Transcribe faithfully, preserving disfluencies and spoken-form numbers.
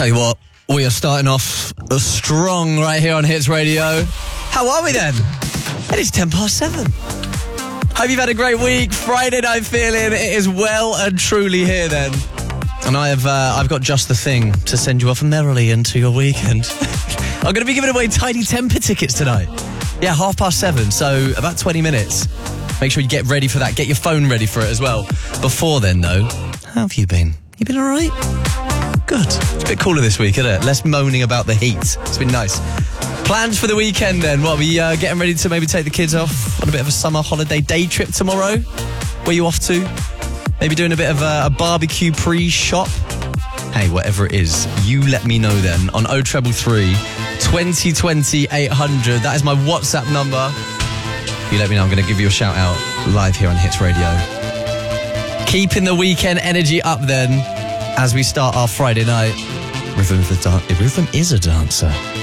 Tell you what, we are starting off strong right here on Hits Radio. How are we then? It is ten past seven. Hope you've had a great week. Friday night feeling. It is well and truly here then. And I have, uh, I've got just the thing to send you off merrily into your weekend. I'm going to be giving away Tiny Temper tickets tonight. Yeah, half past seven, so about twenty minutes. Make sure you get ready for that. Get your phone ready for it as well. Before then, though, how have you been? You been all right? Good. It's a bit cooler this week, isn't it? Less moaning about the heat. It's been nice. Plans for the weekend then? What, are we uh, getting ready to maybe take the kids off on a bit of a summer holiday day trip tomorrow? Where are you off to? Maybe doing a bit of a, a barbecue pre-shop? Hey, whatever it is, you let me know then on oh three three, twenty twenty, eight hundred. That is my WhatsApp number. You let me know. I'm going to give you a shout out live here on Hits Radio. Keeping the weekend energy up then as we start our Friday night. Rhythm, the dan- Rhythm is a dancer.